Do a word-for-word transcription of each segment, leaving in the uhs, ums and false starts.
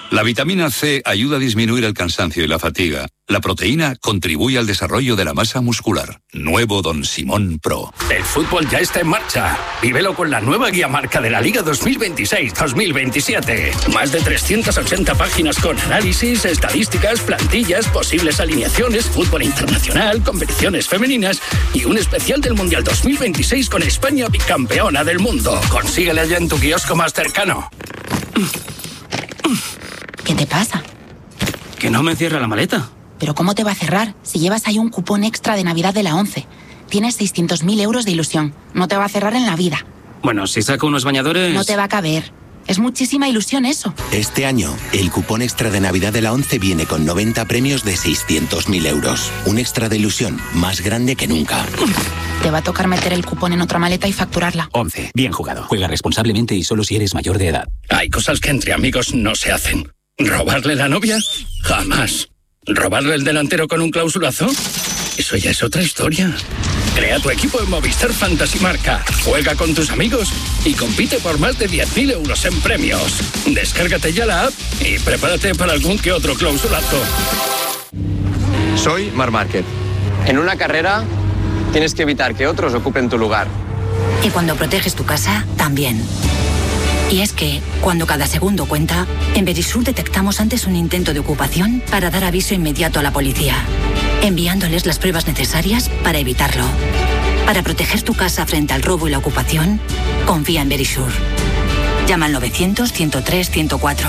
La vitamina C ayuda a disminuir el cansancio y la fatiga. La proteína contribuye al desarrollo de la masa muscular. Nuevo Don Simón Pro. El fútbol ya está en marcha. Vívelo con la nueva guía marca de la Liga dos mil veintiséis dos mil veintisiete. Más de trescientas ochenta páginas con análisis, estadísticas, plantillas, posibles alineaciones, fútbol internacional, competiciones femeninas y un especial del Mundial dos mil veintiséis con España bicampeona del mundo. Consíguela ya en tu kiosco más cercano. ¿Qué te pasa? Que no me cierra la maleta. ¿Pero cómo te va a cerrar si llevas ahí un cupón extra de Navidad de la ONCE? Tienes seiscientos mil euros de ilusión. No te va a cerrar en la vida. Bueno, si saco unos bañadores... No te va a caber. Es muchísima ilusión eso. Este año, el cupón extra de Navidad de la ONCE viene con noventa premios de seiscientos mil euros. Un extra de ilusión más grande que nunca. Te va a tocar meter el cupón en otra maleta y facturarla. ONCE. Bien jugado. Juega responsablemente y solo si eres mayor de edad. Hay cosas que entre amigos no se hacen. ¿Robarle la novia? Jamás. ¿Robarle el delantero con un clausulazo? Eso ya es otra historia. Crea tu equipo en Movistar Fantasy Marca. Juega con tus amigos y compite por más de diez mil euros en premios. Descárgate ya la app y prepárate para algún que otro clausulazo. Soy Marc Márquez. En una carrera tienes que evitar que otros ocupen tu lugar. Y cuando proteges tu casa, también. Y es que, cuando cada segundo cuenta, en Verisur detectamos antes un intento de ocupación para dar aviso inmediato a la policía, enviándoles las pruebas necesarias para evitarlo. Para proteger tu casa frente al robo y la ocupación, confía en Verisur. Llama al novecientos, ciento tres, ciento cuatro.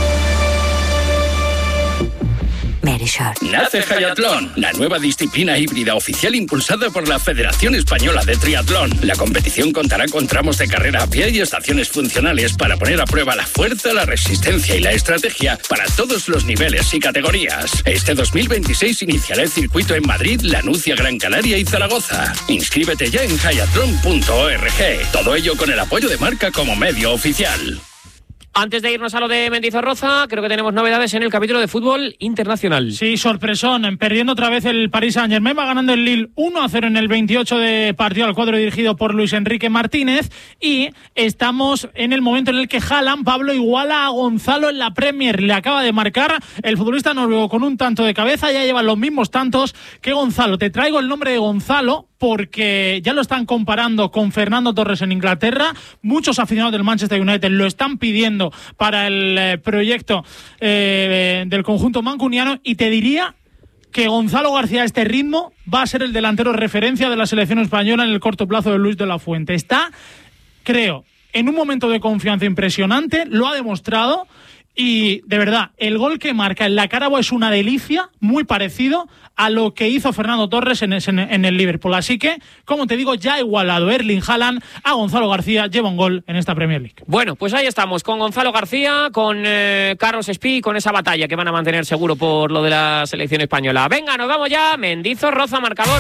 Verisur. Nace Hayatlón, la nueva disciplina híbrida oficial impulsada por la Federación Española de Triatlón. La competición contará con tramos de carrera a pie y estaciones funcionales para poner a prueba la fuerza, la resistencia y la estrategia para todos los niveles y categorías. Este dos mil veintiséis iniciará el circuito en Madrid, Lanucia, Gran Canaria y Zaragoza. Inscríbete ya en hayatlón punto org. Todo ello con el apoyo de Marca como medio oficial. Antes de irnos a lo de Mendizorroza, creo que tenemos novedades en el capítulo de fútbol internacional. Sí, sorpresón, perdiendo otra vez el Paris Saint-Germain, va ganando el Lille uno a cero en el veintiocho de partido al cuadro dirigido por Luis Enrique Martínez, y estamos en el momento en el que Haaland, Pablo, iguala a Gonzalo en la Premier. Le acaba de marcar el futbolista noruego con un tanto de cabeza, ya llevan los mismos tantos que Gonzalo. Te traigo el nombre de Gonzalo porque ya lo están comparando con Fernando Torres en Inglaterra. Muchos aficionados del Manchester United lo están pidiendo para el eh, proyecto eh, del conjunto mancuniano, y te diría que Gonzalo García a este ritmo va a ser el delantero referencia de la selección española en el corto plazo de Luis de la Fuente. Está, creo, en un momento de confianza impresionante, lo ha demostrado. Y de verdad, el gol que marca en la Carabao es una delicia, muy parecido a lo que hizo Fernando Torres en, en, en el Liverpool. Así que, como te digo, ya ha igualado Erling Haaland a Gonzalo García, lleva un gol en esta Premier League. Bueno, pues ahí estamos, con Gonzalo García, con eh, Carlos Espí, con esa batalla que van a mantener seguro por lo de la selección española. Venga, nos vamos ya, Mendizorroza, marcador.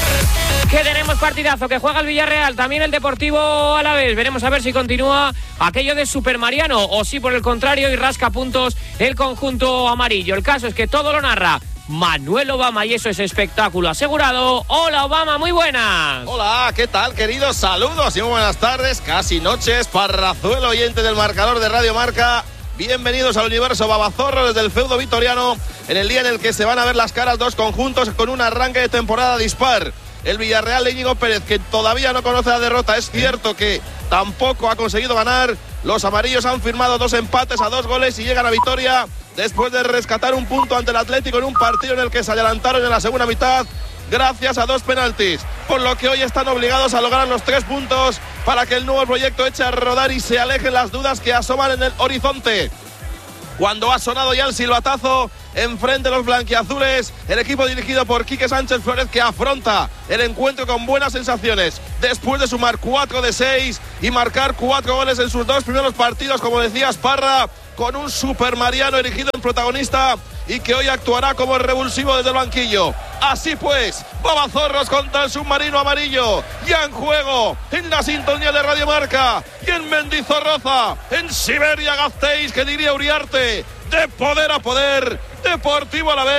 Que tenemos partidazo, que juega el Villarreal, también el Deportivo Alavés. Veremos a ver si continúa aquello de Super Mariano o si por el contrario y rasca puntos el conjunto amarillo. El caso es que todo lo narra Manuel Obama y eso es espectáculo asegurado. Hola Obama, muy buenas. Hola, ¿qué tal, queridos? Saludos y muy buenas tardes, casi noches, Parrazuelo, oyente del marcador de Radio Marca. Bienvenidos al universo Babazorro desde el feudo vitoriano, en el día en el que se van a ver las caras dos conjuntos con un arranque de temporada dispar. El Villarreal de Íñigo Pérez, que todavía no conoce la derrota, es cierto que tampoco ha conseguido ganar. Los amarillos han firmado dos empates a dos goles y llegan a Vitoria después de rescatar un punto ante el Atlético en un partido en el que se adelantaron en la segunda mitad gracias a dos penaltis, por lo que hoy están obligados a lograr los tres puntos para que el nuevo proyecto eche a rodar y se alejen las dudas que asoman en el horizonte. Cuando ha sonado ya el silbatazo, enfrente de los blanquiazules, el equipo dirigido por Quique Sánchez Flórez, que afronta el encuentro con buenas sensaciones después de sumar cuatro de seis y marcar cuatro goles en sus dos primeros partidos, como decías, Parra, con un Super Mariano erigido en protagonista y que hoy actuará como revulsivo desde el banquillo. Así pues, Babazorros contra el submarino amarillo, ya en juego, en la sintonía de Radio Marca y en Mendizorroza, en Siberia Gasteiz, que diría Uriarte, de poder a poder, Deportivo Alavés,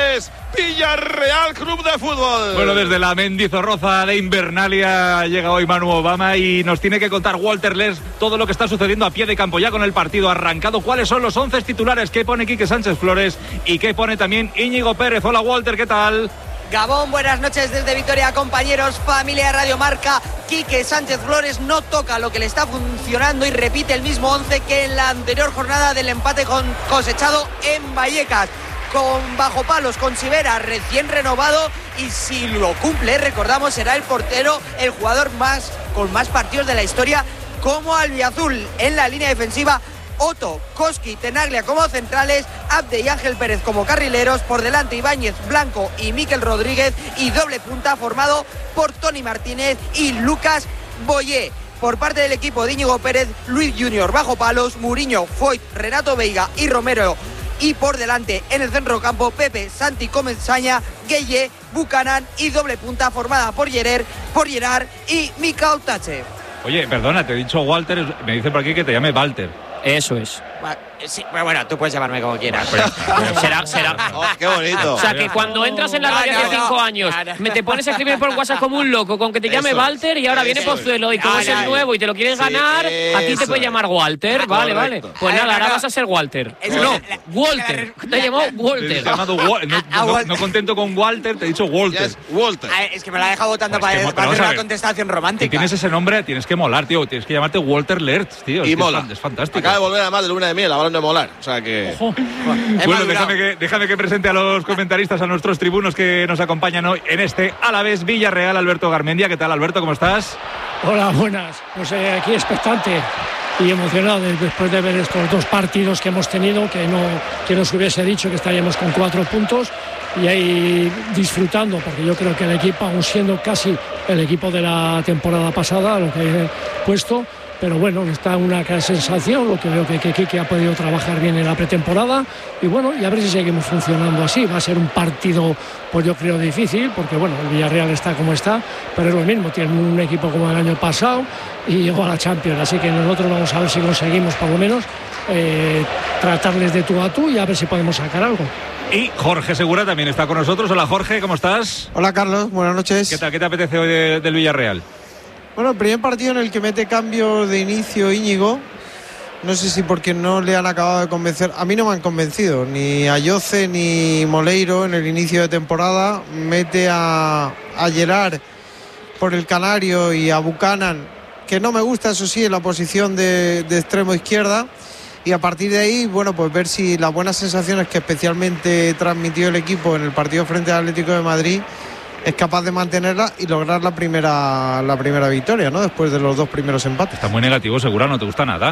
Villarreal Club de Fútbol. Bueno, desde la Mendizorroza de Invernalia llega hoy Manu Obama y nos tiene que contar Walter Les todo lo que está sucediendo a pie de campo ya con el partido arrancado. ¿Cuáles son los once titulares? ¿Qué pone Quique Sánchez Flores? ¿Y qué pone también Íñigo Pérez? Hola Walter, ¿qué tal? Gabón, buenas noches desde Vitoria, compañeros, familia de Radio Marca. Quique Sánchez Flores no toca lo que le está funcionando y repite el mismo once que en la anterior jornada del empate con, cosechado en Vallecas. Con bajo palos, con Sivera recién renovado, y si lo cumple, recordamos, será el portero, el jugador más con más partidos de la historia como albiazul. En la línea defensiva, Otto, Koski, Tenaglia como centrales, Abde y Ángel Pérez como carrileros, por delante Ibáñez, Blanco y Miquel Rodríguez, y doble punta formado por Tony Martínez y Lucas Boyé. Por parte del equipo de Íñigo Pérez, Luis Junior bajo palos, Muriño, Foyt, Renato Veiga y Romero. Y por delante, en el centro campo, Pepe, Santi Comensaña, Gueye, Buchanan y doble punta formada por Gerard, por Gerard y Mikal Tache. Oye, perdona, te he dicho Walter, me dice por aquí que te llame Walter. Eso es. Sí, bueno, tú puedes llamarme como quieras. será, será. Oh, qué bonito. O sea, que cuando entras en la radio hace cinco no, años, no, no. Me te pones a escribir por WhatsApp como un loco, con que te llame eso, Walter, y ahora viene Pozuelo, y como es el nuevo y te lo quieres sí, ganar, a ti te puede llamar Walter. Ah, vale, correcto. Vale. Pues nada, ahora vas a ser Walter. Eso, no, la, la, Walter. Te ha llamado Walter. Te he llamado Walter. No, no, no, no contento con Walter, te he dicho Walter. Yes, Walter. A ver, es que me la ha dejado votando pues para, para hacer una contestación romántica. Si tienes ese nombre, tienes que molar, tío. Tienes que llamarte Walter Lertz, tío. Y es mola. Es fantástico. Acaba de volver además de luna de miel, hablando de molar. O sea que. Ojo. Bueno, déjame que, déjame que presente a los comentaristas, a nuestros tribunos que nos acompañan hoy en este Alavés Villarreal. Alberto Garmendia, ¿qué tal, Alberto? ¿Cómo estás? Hola, buenas. Pues eh, aquí expectante y emocionado después de ver estos dos partidos que hemos tenido, que no que nos hubiese dicho que estaríamos con cuatro puntos, y ahí disfrutando, porque yo creo que el equipo, aún siendo casi el equipo de la temporada pasada, lo que he puesto, pero bueno, está una gran sensación, lo que veo que Quique ha podido trabajar bien en la pretemporada, y bueno, y a ver si seguimos funcionando así. Va a ser un partido, pues yo creo, difícil, porque bueno, el Villarreal está como está, pero es lo mismo, tiene un equipo como el año pasado y llegó a la Champions, así que nosotros vamos a ver si conseguimos por lo menos eh, tratarles de tú a tú y a ver si podemos sacar algo. Y Jorge Segura también está con nosotros. Hola Jorge, ¿cómo estás? Hola Carlos, buenas noches. ¿Qué tal? ¿Qué te apetece hoy de, del Villarreal? Bueno, el primer partido en el que mete cambio de inicio Íñigo, no sé si porque no le han acabado de convencer, a mí no me han convencido, ni a Yoce ni Moleiro en el inicio de temporada. Mete a, a Gerard por el Canario y a Buchanan, que no me gusta, eso sí, en la posición de, de extremo izquierda, y a partir de ahí, bueno, pues ver si las buenas sensaciones que especialmente transmitió el equipo en el partido frente al Atlético de Madrid es capaz de mantenerla y lograr la primera la primera victoria, ¿no? Después de los dos primeros empates. Está muy negativo, Segura, no te gusta nada.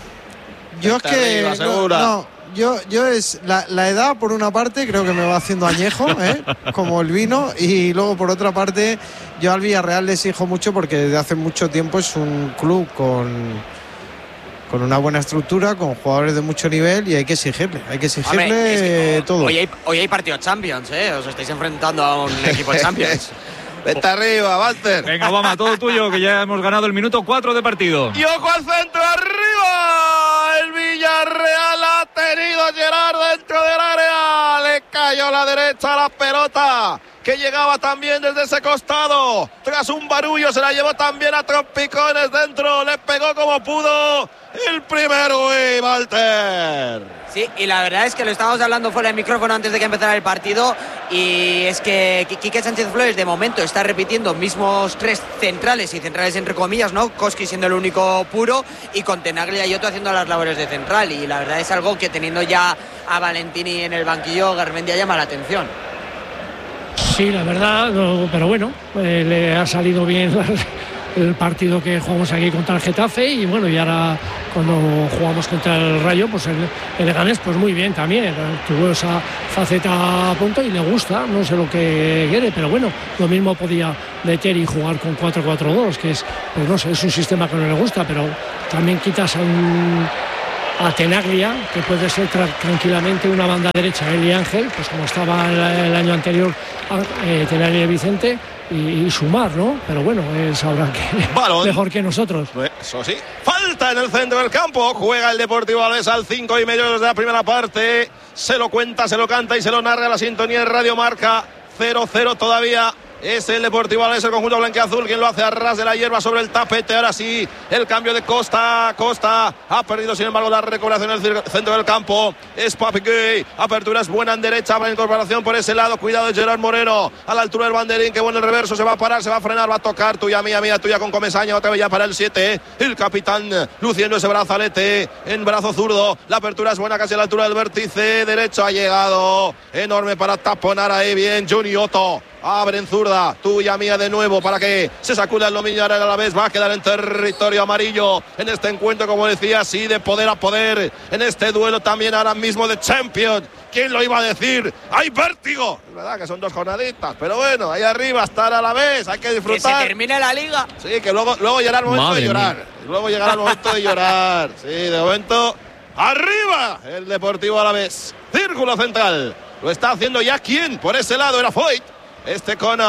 Yo es que no, no, yo yo es la, la edad, por una parte, creo que me va haciendo añejo, ¿eh? Como el vino, y luego por otra parte, yo al Villarreal le exijo mucho porque desde hace mucho tiempo es un club con con una buena estructura, con jugadores de mucho nivel, y hay que exigirle, hay que exigirle Hombre, es que, todo. Hoy hay, hoy hay partido Champions, ¿eh? Os estáis enfrentando a un equipo de Champions. Vete arriba, Walter. Venga, Obama, todo tuyo, que ya hemos ganado el minuto cuatro de partido. Y ojo al centro, arriba. El Villarreal ha tenido a Gerard dentro del área. Le cayó a la derecha la pelota, que llegaba también desde ese costado. Tras un barullo se la llevó también a trompicones dentro. Le pegó como pudo el primero, y Walter. Sí, y la verdad es que lo estábamos hablando fuera del micrófono antes de que empezara el partido, y es que Quique Sánchez Flores de momento está repitiendo mismos tres centrales, y centrales entre comillas, ¿no? Koski siendo el único puro, y con Tenaglia y Otto haciendo las labores de central, y la verdad es algo que, teniendo ya a Valentini en el banquillo, Garmendia llama la atención. Sí, la verdad, no, pero bueno, eh, le ha salido bien el partido que jugamos aquí contra el Getafe, y bueno, y ahora cuando jugamos contra el Rayo, pues el, el Leganés, pues muy bien también, tuvo esa faceta a punto y le gusta, no sé lo que quiere, pero bueno, lo mismo podía meter y jugar con cuatro cuatro dos, que es, pues no sé, es un sistema que no le gusta, pero también quitas a un a Tenaglia, que puede ser tra- tranquilamente una banda derecha, él y Ángel, pues como estaba el, el año anterior, eh, Tenaglia y Vicente, y, y sumar, ¿no? Pero bueno, él sabrá que Balón. mejor que nosotros. Eso sí. Falta en el centro del campo. Juega el Deportivo Alavés al cinco y medio desde la primera parte. Se lo cuenta, se lo canta y se lo narra la sintonía de Radio Marca. cero cero todavía. Es el Deportivo Alavés, el conjunto blanqueazul, quien lo hace a ras de la hierba sobre el tapete. Ahora sí, el cambio de Costa. Costa ha perdido, sin embargo, la recuperación en el centro del campo. Es Papi Gay. Apertura es buena en derecha. La incorporación por ese lado. Cuidado de Gerard Moreno. A la altura del banderín. Que bueno el reverso. Se va a parar, se va a frenar, va a tocar. Tuya, mía, mía, tuya con Comesaña. Otra vez ya para el siete. El capitán luciendo ese brazalete en brazo zurdo. La apertura es buena, casi a la altura del vértice derecho. Ha llegado. Enorme para taponar ahí bien. Juni Otto. Abre en zurda, tuya mía de nuevo para que se sacuda el dominio ahora a la vez. Va a quedar en territorio amarillo en este encuentro, como decía, sí, de poder a poder. En este duelo también ahora mismo de Champions. ¿Quién lo iba a decir? ¡Hay vértigo! Es verdad que son dos jornaditas, pero bueno, ahí arriba estar a la vez, hay que disfrutar. Que se termine la liga. Sí, que luego, luego llegará el momento Madre de llorar. mía. Luego llegará el momento de llorar. Sí, de momento, arriba el Deportivo Alavés. Círculo central. Lo está haciendo ya quién. Por ese lado era Foyt. Este con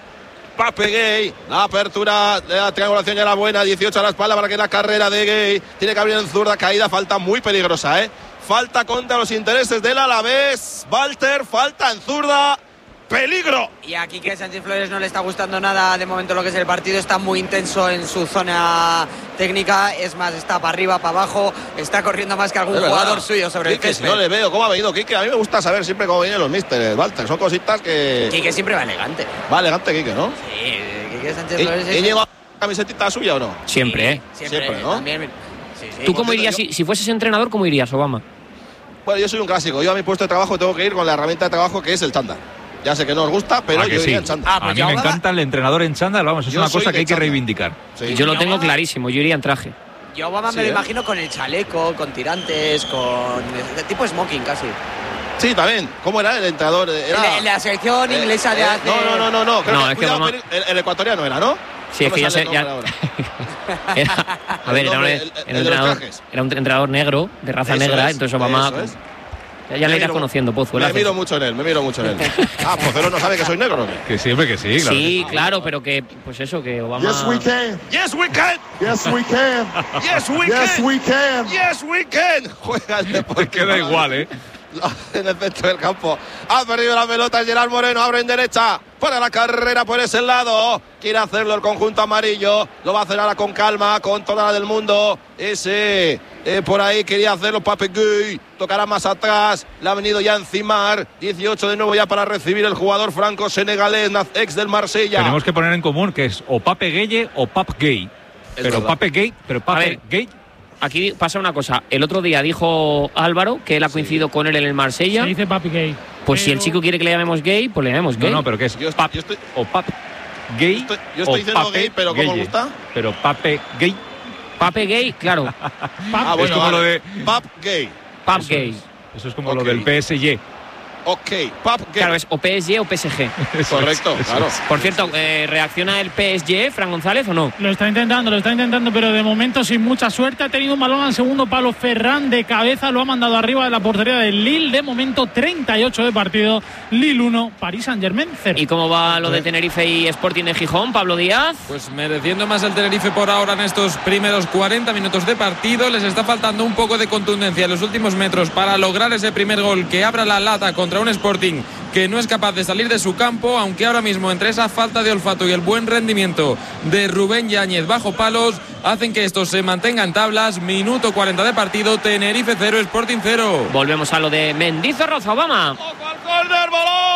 Pape Gay. La apertura de la triangulación ya era buena. dieciocho a la espalda para que la carrera de Gay. Tiene que abrir en zurda, caída. Falta muy peligrosa, ¿eh? Falta contra los intereses del Alavés. Walter, falta en zurda. ¡Peligro! Y aquí que Sánchez Flores no le está gustando nada de momento lo que es el partido. Está muy intenso en su zona técnica. Es más, está para arriba, para abajo. Está corriendo más que algún Es jugador verdad. suyo sobre Quique, el si césped. no le veo cómo ha venido Quique. A mí me gusta saber siempre cómo vienen los místeres, Walter. Son cositas que... Quique siempre va elegante. Va elegante Quique, ¿no? Sí, Quique Sánchez ¿Y, Flores ¿y es... lleva camiseta suya o no? Siempre, ¿eh? Siempre, Siempre, ¿no? también. Sí, sí. ¿Tú cómo irías, si, si fueses entrenador, cómo irías, Obama? Bueno, yo soy un clásico. Yo a mi puesto de trabajo tengo que ir con la herramienta de trabajo que es el chándal. Ya sé que no os gusta, pero Ah, yo que sí. iría en chándal. Ah, pues A mí yo me ahora- encanta el entrenador en chándal, vamos, es Yo una soy cosa de que hay que chándal. reivindicar. Sí. Yo lo Yo tengo Obama- clarísimo, yo iría en traje. Yo Obama Sí, me lo ¿eh? imagino con el chaleco, con tirantes, con... de tipo smoking casi. Sí, también. ¿Cómo era el entrenador? Era... El de- el de la selección Eh, inglesa de eh, hace... No, no, no, no. no. Creo No, que, es que cuidado, Obama- pero el, el ecuatoriano era, ¿no? Sí, es No que me ya sale sé. el Ya... nombre ahora. Era- a ver, El era, un, nombre, era el- un el de los entrenador, trajes. era un entrenador negro, de raza Eso negra, es, entonces Obama. eso es. Ya, ya le Me irás miro- conociendo, Pozuelo. Me miro mucho en él, me miro mucho en él. Ah, Pozuelo no sabe que soy negro, ¿o qué? Que siempre que sí, claro. Sí, claro, pero que, pues eso, que Obama. Yes, we can. Yes, we can. Yes, we can. Yes, we Yes, can. we can. Yes, we can. Juega el Deportivo. Te queda igual, ¿eh? En el centro del campo. Ha perdido la pelota Gerard Moreno. Abre en derecha. Para la carrera por ese lado. Quiere hacerlo el conjunto amarillo. Lo va a hacer ahora con calma, con toda la del mundo. Ese eh, por ahí quería hacerlo Pape Gui. Tocará más atrás. Le ha venido ya a encimar. dieciocho de nuevo ya para recibir el jugador franco-senegalés, ex del Marsella. Tenemos que poner en común que es o Pape Gueye o Pap Gay. Pero verdad. Pape Gay, pero A Pape ver. Gay. Aquí pasa una cosa. El otro día dijo Álvaro que él ha coincidido con él en el Marsella. Se dice Papi Gay. Pues si el Pero- chico quiere que le llamemos gay, pues le llamemos No, gay. no, pero ¿qué es? Yo, Pap yo estoy, o Pap Gay. estoy- yo estoy o diciendo Pape gay, pero ¿cómo Gueye. me gusta? Pero Pape Gay. Pape gay, claro. Ah, Es como lo de- Pap Gay. Pap Eso gay. es. Eso es como Ok. lo del P S G. Ok, Pap Gay. Claro, es o P S G o P S G. Eso Correcto, es, eso claro. es. Por cierto, eh, ¿reacciona el P S G, Fran González, o no? Lo está intentando, lo está intentando, pero de momento sin mucha suerte. Ha tenido un balón al segundo palo. Ferran de cabeza lo ha mandado arriba de la portería del Lille. De momento treinta y ocho de partido. Lille uno, Paris Saint-Germain cero. ¿Y cómo va lo de Tenerife y Sporting de Gijón, Pablo Díaz? Pues mereciendo más el Tenerife por ahora en estos primeros cuarenta minutos de partido. Les está faltando un poco de contundencia en los últimos metros para lograr ese primer gol que abra la lata contra un Sporting que no es capaz de salir de su campo, aunque ahora mismo entre esa falta de olfato y el buen rendimiento de Rubén Yáñez bajo palos hacen que esto se mantenga en tablas. Minuto cuarenta de partido, Tenerife cero, Sporting cero. Volvemos a lo de Mendizorroza, Obama. ¡Corner,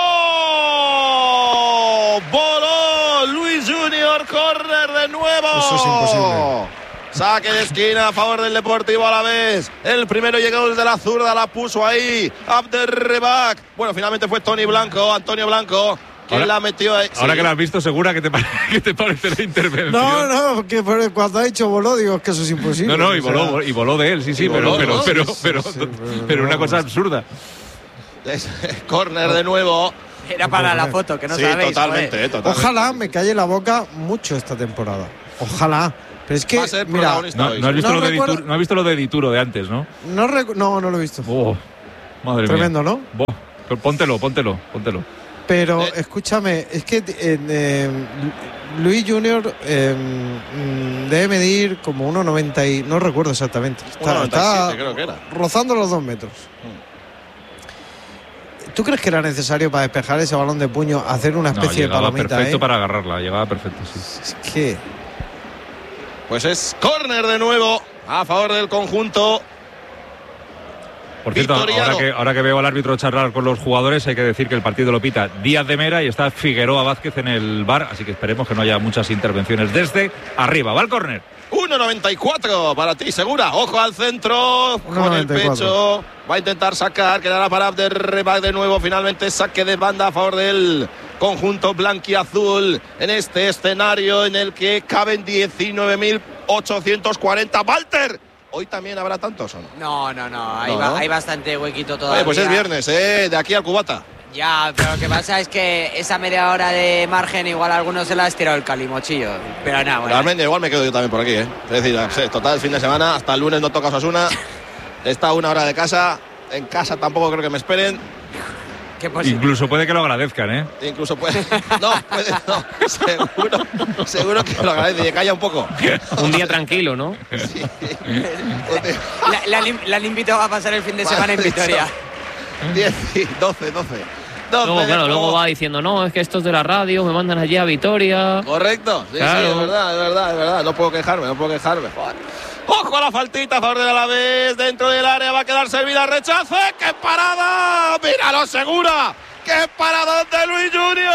voló! ¡Voló! Luis Junior, córner de nuevo. Eso es imposible. Saque de esquina a favor del Deportivo Alavés. El primero llegó desde la zurda, la puso ahí. Abderrebak. Bueno, finalmente fue Tony Blanco, Antonio Blanco, quien Ahora- la metió ahí. Ahora Sí. que la has visto, segura que te, pare- que te parece la intervención. No, no, que por- cuando ha dicho voló, digo es que eso es imposible. No, no, y O sea, voló, y voló de él, sí, sí, Y pero, voló, pero, ¿no? pero, Sí, pero, sí, sí, pero, pero una no, cosa no. absurda. Córner de nuevo. Era para la foto, que no Sí, sabéis. totalmente, joder. eh, totalmente. Ojalá me calle la boca mucho esta temporada. Ojalá. Pero es que, Va a ser mira, protagonista No, hoy, no has sí. visto No lo de recuerdo- Dituro, no has visto lo de Dituro de antes, ¿no? no, recu- no, no lo he visto. Oh, madre Tremendo, mía. ¿no? Buah, pero póntelo, póntelo, póntelo. Pero Eh. escúchame, es que eh, eh, Luis Junior eh, mm, debe medir como uno noventa y no recuerdo exactamente. Está, uno noventa y siete está creo que era. rozando los dos metros. ¿Tú crees que era necesario para despejar ese balón de puño hacer una No, especie de llegaba palomita? perfecto eh? para agarrarla, llegaba perfecto, sí. Es que Pues es córner de nuevo a favor del conjunto. Por cierto, Vitoriano. ahora que, ahora que veo al árbitro charlar con los jugadores, hay que decir que el partido lo pita Díaz de Mera y está Figueroa Vázquez en el bar, así que esperemos que no haya muchas intervenciones desde arriba. Va el córner. uno noventa y cuatro para ti, Segura. Ojo al centro, con el pecho. Va a intentar sacar, quedará para Abderrabak de nuevo. Finalmente saque de banda a favor del conjunto blanquiazul en este escenario en el que caben diecinueve mil ochocientos cuarenta. ¡Walter! ¿Hoy también habrá tantos o no? No, no, no, hay, No, va- ¿no? hay bastante huequito todavía. Oye, pues es viernes, ¿eh? De aquí al cubata. Ya, pero lo que pasa es que esa media hora de margen igual a algunos se la ha estirado el calimochillo. Pero nada, bueno. Realmente igual me quedo yo también por aquí, ¿eh? Es decir, sí, total, fin de semana, hasta el lunes no toca Osasuna. Está a una hora de casa. En casa tampoco creo que me esperen. Incluso puede que lo agradezcan, ¿eh? Incluso puede. No, puede, no. Seguro, seguro que lo agradece. Y calla un poco. Un día tranquilo, ¿no? La- la han- Le han invitado a pasar el fin de semana en Vale, Vitoria. diez, doce, doce. Luego, claro, luego va diciendo, no, es que estos de la radio me mandan allí a Vitoria. Correcto. Sí, Claro. sí, es verdad, es verdad, es verdad. No puedo quejarme, no puedo quejarme. Joder. Ojo a la faltita a favor del Alavés. Dentro del área va a quedar servida. Rechace. ¡Qué parada! ¡Míralo, Segura! ¡Qué paradón de Luis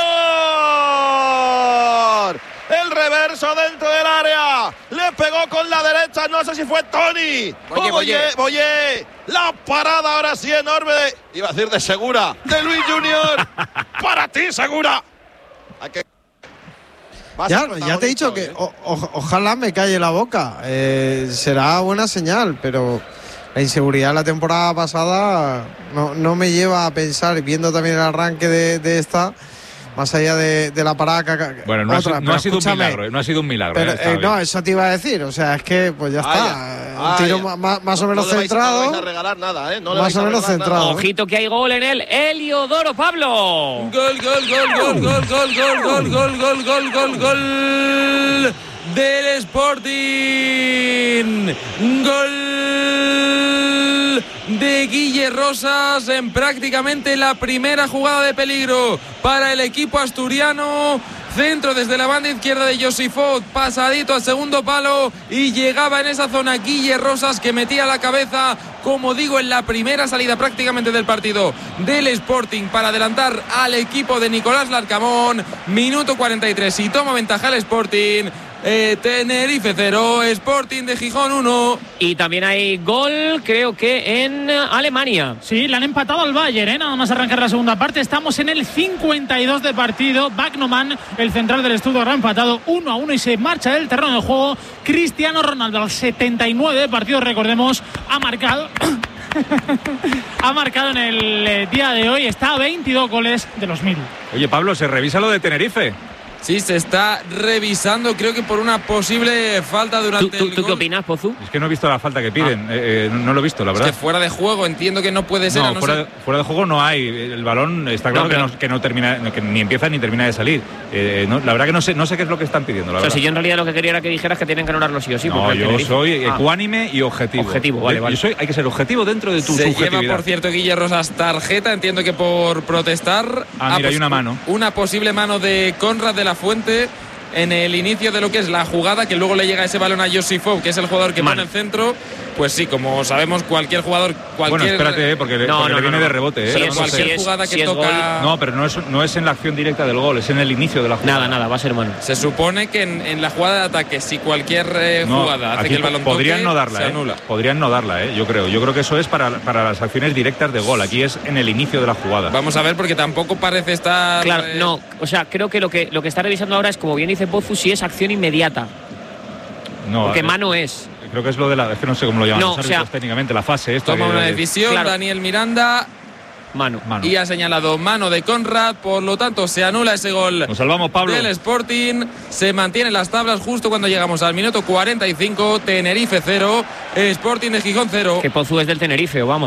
Junior! El reverso dentro del área. Le pegó con la derecha. No sé si fue Tony. Boye, O Boye, Boye. La parada ahora sí enorme. De, iba a decir de Segura. De Luis Junior. Para ti, Segura. Hay que Va a Ya, ser ya te he dicho que o- o- ojalá me calle la boca. Eh, será buena señal, pero la inseguridad de la temporada pasada no, no me lleva a pensar, viendo también el arranque de, de esta, más allá de, de la parada. que- Bueno, no, ha, otra, sido- no pero ha sido un escúchame, milagro, ¿eh? No ha sido un milagro. pero, ¿eh? Está eh, no, bien. eso te iba a decir. O sea, es que pues ya Vaya, está. Un vaya. tiro ma- ma- más o menos no le vais- centrado. No le vais a regalar nada, ¿eh? No le Más vais a o menos regalar centrado. nada. Ojito que hay gol en el Heliodoro, Pablo. Gol, gol, gol, gol, gol, gol, gol, gol, gol, gol, gol, gol, gol del Sporting. Gol de Guille Rosas en prácticamente la primera jugada de peligro para el equipo asturiano. Centro desde la banda izquierda de Josifot, pasadito al segundo palo y llegaba en esa zona Guille Rosas, que metía la cabeza, como digo, en la primera salida prácticamente del partido del Sporting para adelantar al equipo de Nicolás Larcamón. Minuto cuarenta y tres y toma ventaja el Sporting. Eh, Tenerife cero, Sporting de Gijón uno. Y también hay gol, creo que en Alemania. Sí, le han empatado al Bayern, ¿eh? Nada más arrancar la segunda parte. Estamos en el cincuenta y dos de partido. Bagnoman, el central del Stuttgart, ha empatado uno a uno y se marcha del terreno de juego. Cristiano Ronaldo, al setenta y nueve de partido, recordemos, ha marcado. ha marcado en el eh, día de hoy. Está a veintidós goles de los mil. Oye, Pablo, ¿se revisa lo de Tenerife? Sí, se está revisando, creo que por una posible falta durante ¿Tú, tú, el tú gol. qué opinas, Pozu? Es que no he visto la falta que piden. Eh, eh, no, no lo he visto, la Es verdad. que fuera de juego entiendo que no puede ser. a No, no fuera, ser- de, fuera de juego no hay. El balón está claro No, pero- que, no, que no termina, que ni empieza ni termina de salir. Eh, no, la verdad que no sé, no sé qué es lo que están pidiendo. La O sea, verdad. si yo en realidad lo que quería era que dijeras que tienen que anularlo sí o sí. no, porque el yo Tenerife- soy Ah. ecuánime y objetivo. Objetivo, vale, Yo vale. soy, hay que ser objetivo dentro de tu Se subjetividad. lleva, por cierto, Guille Rosas tarjeta, entiendo que por protestar. Ah, mira, hay una mano. Una posible mano de Conrad de la Fuente en el inicio de lo que es la jugada, que luego le llega ese balón a Josifov, que es el jugador que Mano. pone el centro. Pues sí, como sabemos, cualquier jugador, cualquier... Bueno, espérate, eh, porque, le, No, porque no, le viene no, no. de rebote. Eh, Sí, no es- sé. cualquier si es- jugada que si es toca... gol- No, pero no es, no es en la acción directa del gol, es en el inicio de la jugada. Nada, nada, va a ser mano. Se supone que en, en la jugada de ataque, si cualquier eh, No, jugada hace aquí que el balón podrían toque, no darla, se eh. anula. Podrían no darla, eh, yo creo. Yo creo que eso es para, para las acciones directas de gol. Aquí es en el inicio de la jugada. Vamos a ver, porque tampoco parece estar... Claro, eh, no, o sea, creo que lo que lo que está revisando ahora es, como bien dice Pozu, si es acción inmediata. No, Porque eh, mano es. Creo que es lo de la. Es que no sé cómo lo llaman No, los o árbitros sea, técnicamente, la fase esta. Toma que- una decisión, Claro. Daniel Miranda, Mano. Mano. y ha señalado mano de Conrad, por lo tanto se anula ese gol Nos salvamos, Pablo. del Sporting. Se mantienen las tablas justo cuando llegamos al minuto cuarenta y cinco. Tenerife cero, Sporting de Gijón cero. Que Pozu es del Tenerife, o vamos.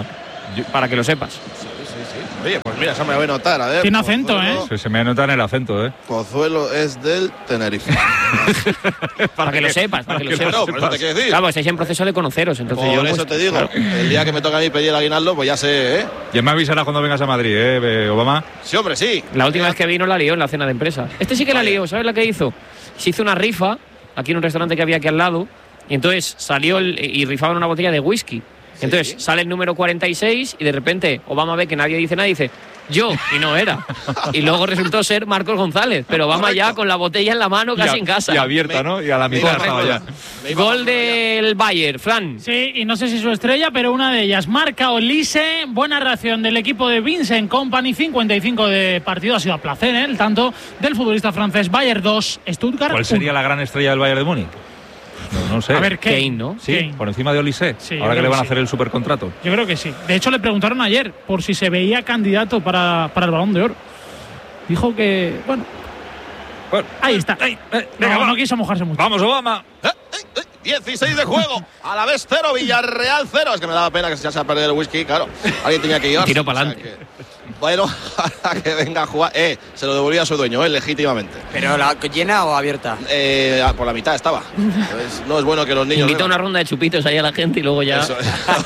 para que lo sepas. Sí, sí, sí. Oye, pues mira, eso me voy a notar. A ver, tiene acento, Pozuelo, ¿eh? Sí, se me nota en el acento, ¿eh? Pozuelo es del Tenerife. para, para que, que lo sepas, para, para que, que lo sepas. No, por eso te quiero decir. Claro, estáis en proceso de conoceros. Entonces por yo, eso pues, te digo, claro. El día que me toca a mí pedir el aguinaldo, pues ya sé, ¿eh? Ya me avisarás cuando vengas a Madrid, ¿eh, Obama? Sí, hombre, sí. La última vez que vino la lió en la cena de empresa. Este sí que la lió, ¿sabes la que hizo? Se hizo una rifa aquí en un restaurante que había aquí al lado y entonces salió el, y rifaban una botella de whisky. Entonces sí. Sale el número cuarenta y seis y de repente Obama ve que nadie dice nada y dice yo, y no era. Y luego resultó ser Marcos González, pero Obama Correcto. Ya con la botella en la mano casi a, en casa. Y abierta, ¿no? Y a la mitad estaba ya. Gol del Bayern, Fran. Sí, y no sé si su estrella, pero una de ellas. Marca Olise, buena reacción del equipo de Vincent Kompany, cincuenta y cinco de partido, ha sido a placer, ¿eh? El tanto del futbolista francés. Bayern dos, Stuttgart. ¿Cuál sería la gran estrella del Bayern de Múnich? No, no sé. A ver, Kane, Kane ¿no? Sí, Kane. Por encima de Olise. Sí, ahora que le van a sí. hacer el supercontrato. Yo creo que sí. De hecho, le preguntaron ayer por si se veía candidato para, para el Balón de Oro. Dijo que, bueno, bueno ahí está. Ay, eh, venga, no, va. no quiso mojarse mucho. Vamos, Obama. Eh, eh, eh, dieciséis de juego. A la vez cero, Villarreal cero. Es que me daba pena que se haya perdido el whisky, claro. Alguien tenía que ir. Tiro para adelante. O sea que, bueno, a que venga a jugar. Eh, se lo devolvía a su dueño, eh, legítimamente. ¿Pero la llena o abierta? Eh, por la mitad estaba. Entonces, no es bueno que los niños. Invita una ronda de chupitos ahí a la gente y luego ya. Eso.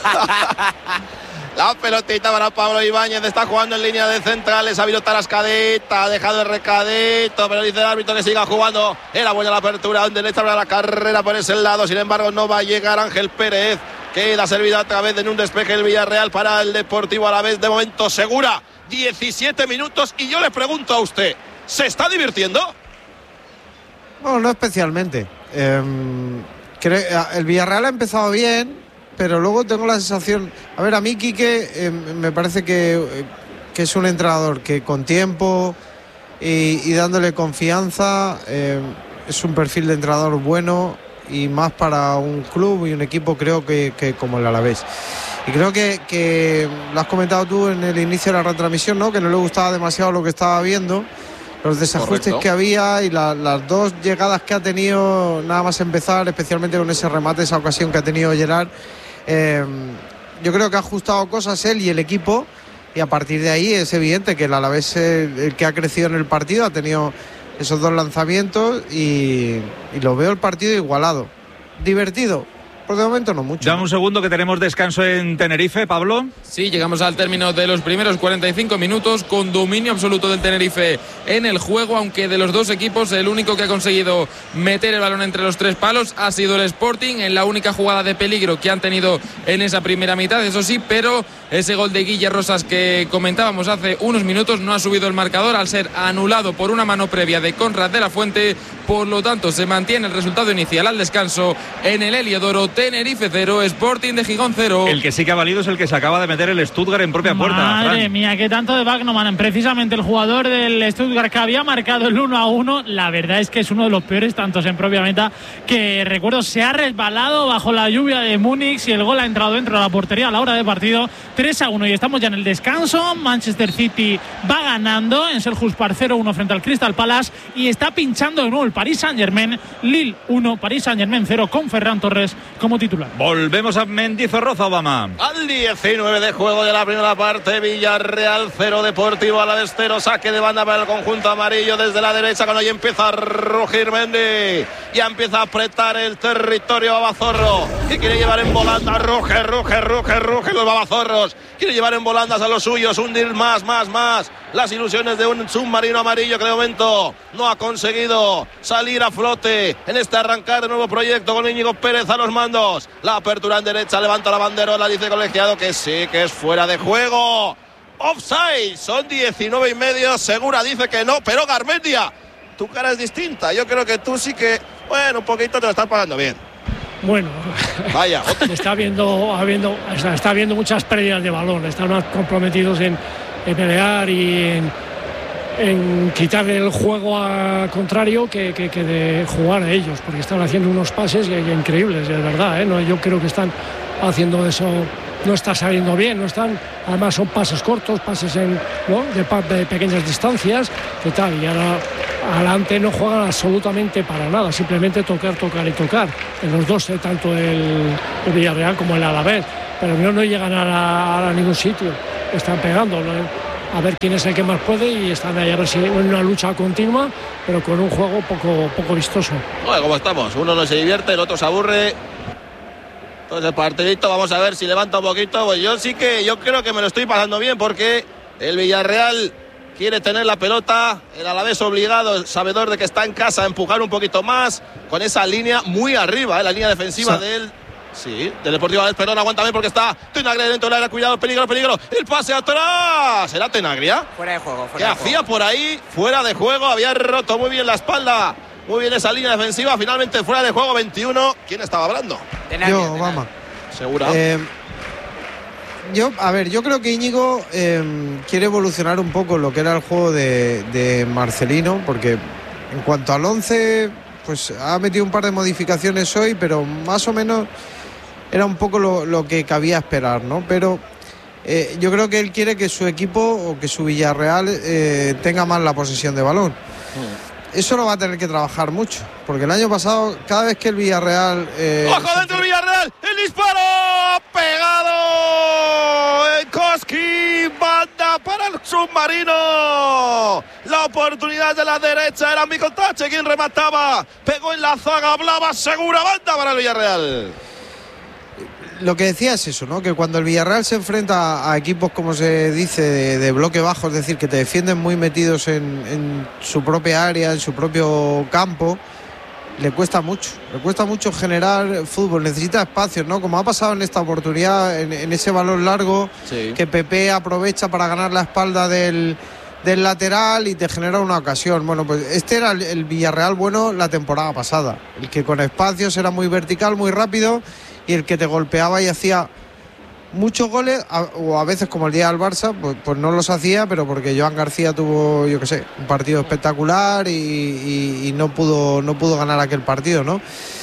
La pelotita para Pablo Ibáñez, está jugando en línea de centrales, ha habido Tarascadeta, ha dejado el recadito, pero dice el árbitro que siga jugando. Era buena la apertura, en derecha para la carrera por ese lado, sin embargo no va a llegar Ángel Pérez. Queda servido a través de un despeje el Villarreal para el Deportivo Alavés, de momento segura. diecisiete minutos y yo le pregunto a usted, ¿se está divirtiendo? Bueno, no especialmente. Eh, creo, el Villarreal ha empezado bien, pero luego tengo la sensación... A ver, a mí Quique eh, me parece que, eh, que es un entrenador que con tiempo y, y dándole confianza eh, es un perfil de entrenador bueno y más para un club y un equipo creo que, que como el Alavés. Y creo que, que lo has comentado tú en el inicio de la retransmisión, ¿no? Que no le gustaba demasiado lo que estaba viendo, los desajustes Correcto. Que había y la, las dos llegadas que ha tenido nada más empezar, especialmente con ese remate, esa ocasión que ha tenido Gerard. Eh, yo creo que ha ajustado cosas él y el equipo y a partir de ahí es evidente que el Alavés el, el que ha crecido en el partido, ha tenido esos dos lanzamientos y, y lo veo el partido igualado. Divertido. Por de momento no mucho. Dame un segundo que tenemos descanso en Tenerife, Pablo. Sí, llegamos al término de los primeros cuarenta y cinco minutos con dominio absoluto del Tenerife en el juego, aunque de los dos equipos el único que ha conseguido meter el balón entre los tres palos ha sido el Sporting en la única jugada de peligro que han tenido en esa primera mitad, eso sí, pero ese gol de Guille Rosas que comentábamos hace unos minutos no ha subido el marcador al ser anulado por una mano previa de Conrad de la Fuente, por lo tanto se mantiene el resultado inicial al descanso en el Heliodoro. Tenerife cero, Sporting de Gijón cero. El que sí que ha valido es el que se acaba de meter el Stuttgart en propia puerta. Madre Fran. mía, qué tanto de Wagnerman. Precisamente el jugador del Stuttgart que había marcado el uno a uno, la verdad es que es uno de los peores tantos en propia meta que recuerdo. Se ha resbalado bajo la lluvia de Múnich y el gol ha entrado dentro de la portería a la hora de partido. tres a uno y estamos ya en el descanso. Manchester City va ganando en Selhurst Park cero uno frente al Crystal Palace y está pinchando de nuevo el Paris Saint-Germain. Lille uno, Paris Saint-Germain cero con Ferran Torres como titular. Volvemos a Mendizorroza, Obama. Al diecinueve de juego de la primera parte, Villarreal cero, Deportivo Alavés cero, saque de banda para el conjunto amarillo desde la derecha, cuando ahí empieza a rugir Mendy, ya empieza a apretar el territorio Babazorro, que quiere llevar en volandas, ruge, ruge, ruge, ruge los Babazorros, quiere llevar en volandas a los suyos, hundir más, más, más las ilusiones de un submarino amarillo que de momento no ha conseguido salir a flote en este arrancar de nuevo proyecto con Íñigo Pérez a los mandos. La apertura en derecha, levanta la banderola, dice Colegiado que sí, que es fuera de juego. Offside, son diecinueve y medio, Segura dice que no, pero Garmendia, tu cara es distinta, yo creo que tú sí que, bueno, un poquito te lo estás pagando bien. Bueno, vaya, está viendo, habiendo, está, está viendo muchas pérdidas de balón, están más comprometidos en, en pelear y en, en quitarle el juego al contrario que, que, que de jugar a ellos, porque están haciendo unos pases increíbles, de verdad, ¿eh? No, yo creo que están haciendo eso, no está saliendo bien, no están, además son pases cortos, pases en, ¿no? de, de pequeñas distancias, ¿qué tal? Y ahora adelante no juegan absolutamente para nada, simplemente tocar, tocar y tocar, en los dos, ¿eh? Tanto el, el Villarreal como el Alavés. pero no, no llegan a, la, a ningún sitio. Están pegando, ¿no? A ver quién es el que más puede y están ahí a ver si en una lucha continua, pero con un juego poco, poco vistoso. Bueno, ¿cómo estamos? Uno no se divierte, el otro se aburre. Entonces el partidito, vamos a ver si levanta un poquito. Pues yo sí que, yo creo que me lo estoy pasando bien porque el Villarreal quiere tener la pelota, el Alavés obligado, sabedor de que está en casa, a empujar un poquito más, con esa línea muy arriba, ¿eh? La línea defensiva o sea, del... Sí, del Deportivo Alavés, perdón, aguántame porque está Tenagria dentro del área, cuidado, peligro, peligro, el pase atrás, ¿era Tenagria? Fuera de juego, fuera ¿Qué de hacía juego. por ahí? Fuera de juego, había roto muy bien la espalda, muy bien esa línea defensiva, finalmente fuera de juego, veintiuno. ¿Quién estaba hablando? Tenagria, yo, vamos. ¿Segura? Eh, yo, a ver, yo creo que Íñigo eh, quiere evolucionar un poco lo que era el juego de, de Marcelino, porque en cuanto al once, pues ha metido un par de modificaciones hoy, pero más o menos era un poco lo, lo que cabía esperar, ¿no? Pero eh, yo creo que él quiere que su equipo o que su Villarreal eh, tenga más la posesión de balón. Mm. Eso lo va a tener que trabajar mucho, porque el año pasado, cada vez que el Villarreal... Eh, ¡Ojo dentro del Villarreal! ¡El disparo! ¡Pegado! Koski, banda para el submarino. La oportunidad de la derecha era Micotache quien remataba. Pegó en la zaga, hablaba segura banda para el Villarreal. Lo que decía es eso, ¿no? Que cuando el Villarreal se enfrenta a equipos, como se dice, de, de bloque bajo, es decir, que te defienden muy metidos en, en su propia área, en su propio campo, le cuesta mucho, le cuesta mucho generar fútbol, necesita espacios, ¿no? Como ha pasado en esta oportunidad, en, en ese balón largo, sí, que Pepe aprovecha para ganar la espalda del, del lateral y te genera una ocasión. Bueno, pues este era el, el Villarreal bueno la temporada pasada, el que con espacios era muy vertical, muy rápido, y el que te golpeaba y hacía muchos goles, a, o a veces como el día del Barça, pues, pues no los hacía, pero porque Joan García tuvo, yo qué sé, un partido espectacular y, y, y no pudo no pudo ganar aquel partido, ¿no?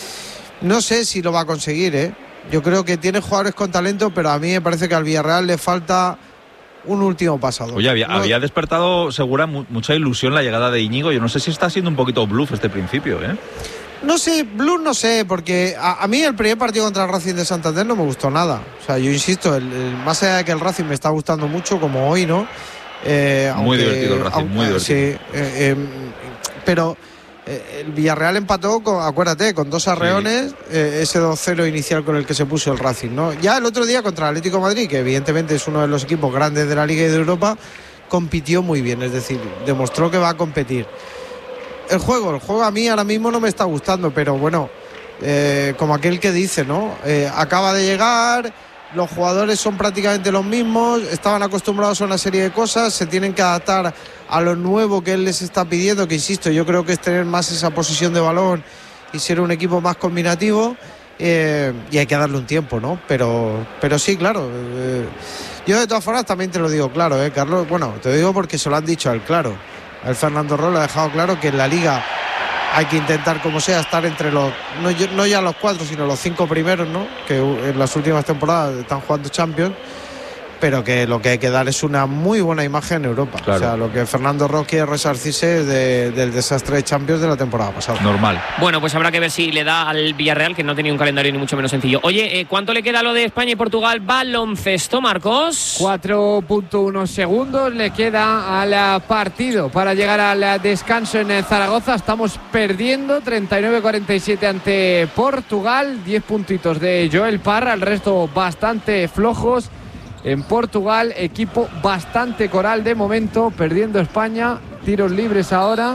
No sé si lo va a conseguir, ¿eh? Yo creo que tiene jugadores con talento, pero a mí me parece que al Villarreal le falta un último pasado. Oye, había, no, había despertado segura mu mucha ilusión la llegada de Íñigo. Yo no sé si está siendo un poquito bluff este principio, ¿eh? No sé, Blues no sé, porque a, a mí el primer partido contra el Racing de Santander no me gustó nada. O sea, yo insisto, el, el, más allá de que el Racing me está gustando mucho, como hoy, ¿no? Eh, muy aunque, divertido el Racing, aunque, muy divertido. Sí, eh, eh, pero eh, el Villarreal empató, con, acuérdate, con dos arreones, sí. eh, ese dos cero inicial con el que se puso el Racing, ¿no? Ya el otro día contra el Atlético de Madrid, que evidentemente es uno de los equipos grandes de la Liga y de Europa, compitió muy bien, es decir, demostró que va a competir. El juego, el juego a mí ahora mismo no me está gustando, pero bueno, eh, como aquel que dice, ¿no? Eh, acaba de llegar, los jugadores son prácticamente los mismos, estaban acostumbrados a una serie de cosas, se tienen que adaptar a lo nuevo que él les está pidiendo, que insisto, yo creo que es tener más esa posesión de balón y ser un equipo más combinativo, eh, y hay que darle un tiempo, ¿no? Pero, pero sí, claro. Eh, yo de todas formas también te lo digo claro, ¿eh, Carlos? Bueno, te lo digo porque se lo han dicho a él, claro. El Fernando Roll ha dejado claro que en la Liga hay que intentar como sea estar entre los, no, no ya los cuatro, sino los cinco primeros, ¿no? Que en las últimas temporadas están jugando Champions, pero que lo que hay que dar es una muy buena imagen en Europa. Claro. O sea, lo que Fernando Ross quiere resarcirse es de, del desastre de Champions de la temporada pasada. Normal. Bueno, pues habrá que ver si le da al Villarreal, que no tenía un calendario ni mucho menos sencillo. Oye, ¿cuánto le queda a lo de España y Portugal? Baloncesto, Marcos. cuatro punto uno segundos le queda al partido para llegar al descanso en Zaragoza. Estamos perdiendo treinta y nueve a cuarenta y siete ante Portugal. diez puntitos de Joel Parra, el resto bastante flojos. En Portugal, equipo bastante coral de momento, perdiendo España. Tiros libres ahora.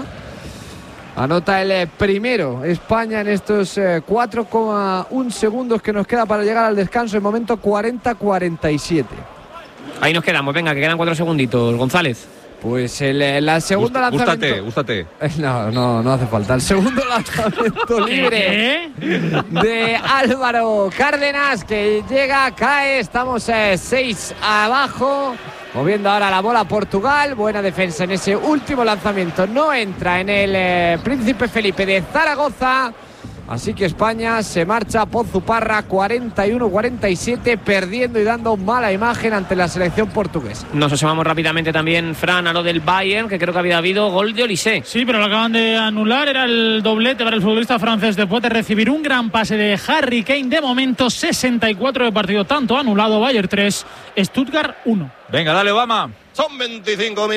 Anota el primero España en estos cuatro coma uno segundos que nos queda para llegar al descanso. En momento cuarenta a cuarenta y siete. Ahí nos quedamos, venga, que quedan cuatro segunditos. González. Pues el la segunda lanzamiento. Gústate, gústate. No, no, no hace falta. El segundo lanzamiento libre de Álvaro Cárdenas, que llega, cae. Estamos eh, seis abajo. Moviendo ahora la bola Portugal. Buena defensa en ese último lanzamiento. No entra en el eh, Príncipe Felipe de Zaragoza. Así que España se marcha por Zuparra cuarenta y uno cuarenta y siete, perdiendo y dando mala imagen ante la selección portuguesa. Nos asomamos rápidamente también, Fran, a lo del Bayern, que creo que había habido gol de Olise. Sí, pero lo acaban de anular. Era el doblete para el futbolista francés después de recibir un gran pase de Harry Kane. De momento, sesenta y cuatro de partido, tanto anulado. Bayern tres, Stuttgart uno. Venga, dale, Obama. Son veinticinco minutos.